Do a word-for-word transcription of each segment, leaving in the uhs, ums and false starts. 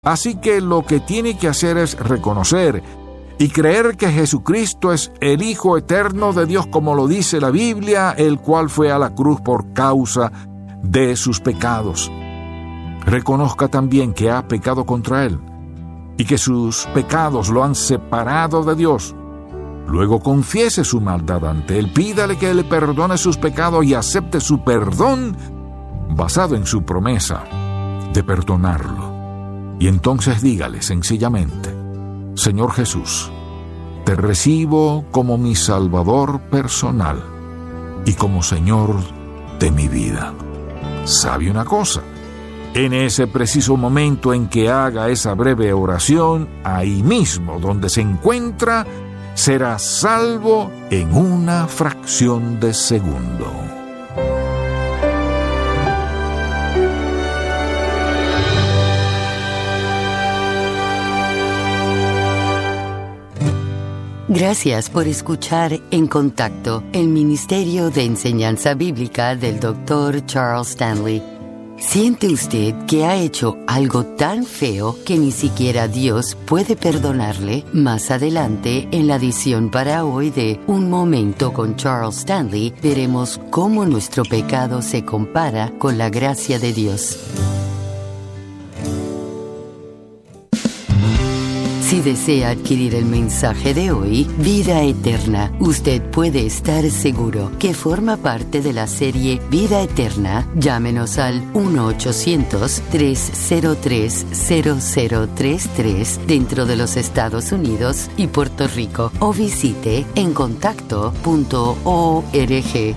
Así que lo que tiene que hacer es reconocer y creer que Jesucristo es el Hijo eterno de Dios, como lo dice la Biblia, el cual fue a la cruz por causa de sus pecados. Reconozca también que ha pecado contra Él y que sus pecados lo han separado de Dios. Luego confiese su maldad ante Él, pídale que le perdone sus pecados y acepte su perdón basado en su promesa de perdonarlo. Y entonces dígale sencillamente: Señor Jesús, te recibo como mi Salvador personal y como Señor de mi vida. ¿Sabe una cosa? En ese preciso momento en que haga esa breve oración, ahí mismo donde se encuentra, será salvo en una fracción de segundo. Gracias por escuchar En Contacto, el Ministerio de Enseñanza Bíblica del doctor Charles Stanley. ¿Siente usted que ha hecho algo tan feo que ni siquiera Dios puede perdonarle? Más adelante, en la edición para hoy de Un Momento con Charles Stanley, veremos cómo nuestro pecado se compara con la gracia de Dios. Si desea adquirir el mensaje de hoy, Vida Eterna, usted puede estar seguro que forma parte de la serie Vida Eterna. Llámenos al uno ochocientos, tres cero tres, cero cero tres tres dentro de los Estados Unidos y Puerto Rico o visite en contacto punto org.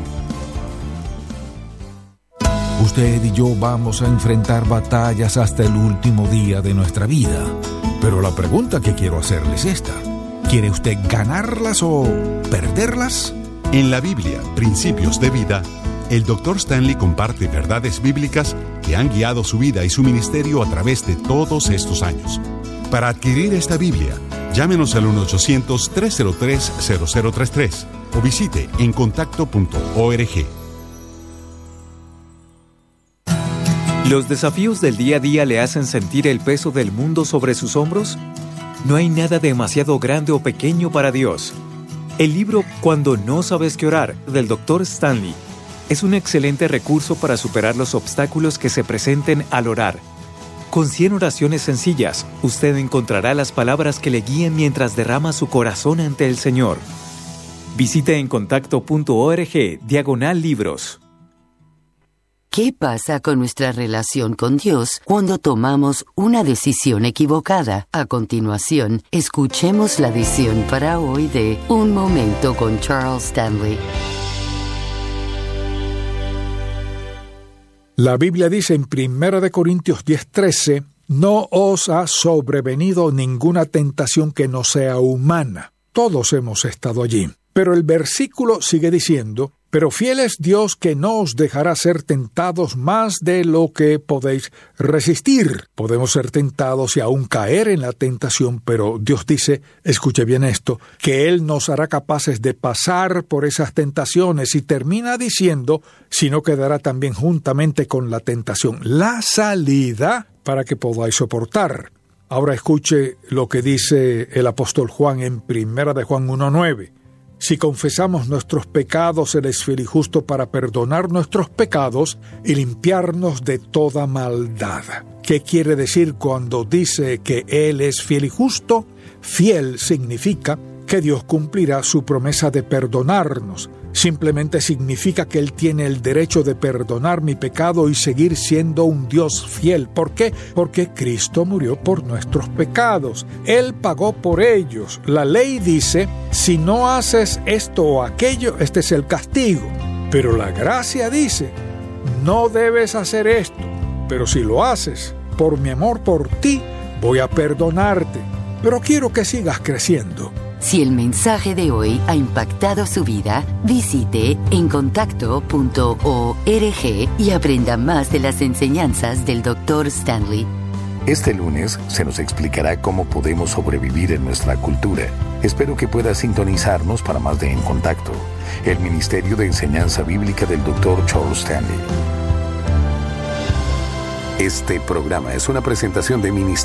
Usted y yo vamos a enfrentar batallas hasta el último día de nuestra vida. Pero la pregunta que quiero hacerle es esta: ¿quiere usted ganarlas o perderlas? En la Biblia, Principios de Vida, el doctor Stanley comparte verdades bíblicas que han guiado su vida y su ministerio a través de todos estos años. Para adquirir esta Biblia, llámenos al uno ochocientos, tres cero tres, cero cero tres tres o visite en contacto punto org. ¿Los desafíos del día a día le hacen sentir el peso del mundo sobre sus hombros? No hay nada demasiado grande o pequeño para Dios. El libro Cuando no sabes qué orar, del doctor Stanley, es un excelente recurso para superar los obstáculos que se presenten al orar. Con cien oraciones sencillas, usted encontrará las palabras que le guíen mientras derrama su corazón ante el Señor. Visite en contacto punto org, diagonal libros. ¿Qué pasa con nuestra relación con Dios cuando tomamos una decisión equivocada? A continuación, escuchemos la edición para hoy de Un Momento con Charles Stanley. La Biblia dice en Primera de Corintios diez trece, no os ha sobrevenido ninguna tentación que no sea humana. Todos hemos estado allí. Pero el versículo sigue diciendo, pero fiel es Dios que no os dejará ser tentados más de lo que podéis resistir. Podemos ser tentados y aún caer en la tentación, pero Dios dice, escuche bien esto, que Él nos hará capaces de pasar por esas tentaciones y termina diciendo, si no quedará también juntamente con la tentación, la salida para que podáis soportar. Ahora escuche lo que dice el apóstol Juan en Primera de Juan uno nueve. Si confesamos nuestros pecados, Él es fiel y justo para perdonar nuestros pecados y limpiarnos de toda maldad. ¿Qué quiere decir cuando dice que Él es fiel y justo? Fiel significa que Dios cumplirá su promesa de perdonarnos. Simplemente significa que Él tiene el derecho de perdonar mi pecado y seguir siendo un Dios fiel. ¿Por qué? Porque Cristo murió por nuestros pecados. Él pagó por ellos. La ley dice, si no haces esto o aquello, este es el castigo. Pero la gracia dice, no debes hacer esto. Pero si lo haces, por mi amor por ti, voy a perdonarte. Pero quiero que sigas creciendo. Si el mensaje de hoy ha impactado su vida, visite en contacto punto org y aprenda más de las enseñanzas del doctor Stanley. Este lunes se nos explicará cómo podemos sobrevivir en nuestra cultura. Espero que pueda sintonizarnos para más de En Contacto, el Ministerio de Enseñanza Bíblica del doctor Charles Stanley. Este programa es una presentación de Ministerio